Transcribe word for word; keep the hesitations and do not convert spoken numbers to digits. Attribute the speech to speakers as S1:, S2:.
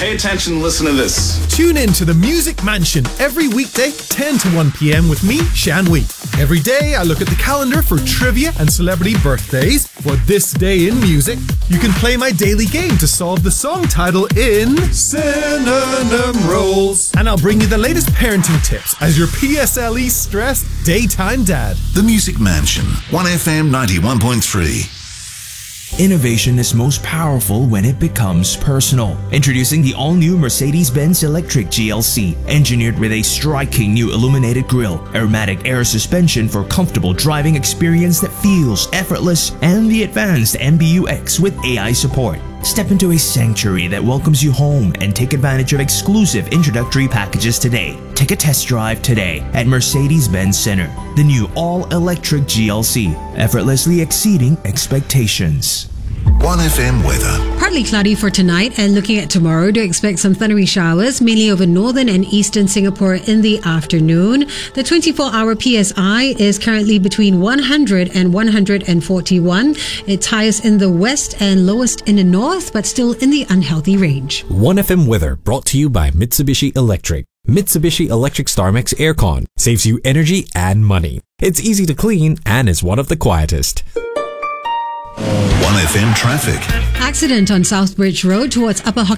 S1: Pay attention and listen to this.
S2: Tune in to the Music Mansion every weekday, ten to one p.m. with me, Shan Wee. Every day, I look at the calendar for trivia and celebrity birthdays. For this day in music, you can play my daily game to solve the song title in Synonym Rolls. And I'll bring you the latest parenting tips as your P S L E stressed daytime dad.
S3: The Music Mansion, one F M ninety-one point three.
S4: Innovation is most powerful when it becomes personal. Introducing the all-new Mercedes-Benz Electric G L C, engineered with a striking new illuminated grille, aromatic air suspension for comfortable driving experience that feels effortless, and the advanced M B U X with A I support. Step into a sanctuary that welcomes you home and take advantage of exclusive introductory packages today. Take a test drive today at Mercedes-Benz Center. The new all-electric G L C, effortlessly exceeding expectations.
S3: one F M weather.
S5: Partly cloudy for tonight, and looking at tomorrow, do expect some thundery showers, mainly over northern and eastern Singapore in the afternoon. The twenty-four hour P S I is currently between one hundred and one hundred forty-one. It's highest in the west and lowest in the north, but still in the unhealthy range.
S6: one F M weather brought to you by Mitsubishi Electric. Mitsubishi Electric StarMix Aircon saves you energy and money. It's easy to clean and is one of the quietest.
S3: one F M traffic.
S5: Accident on Southbridge Road towards Upper Hokkien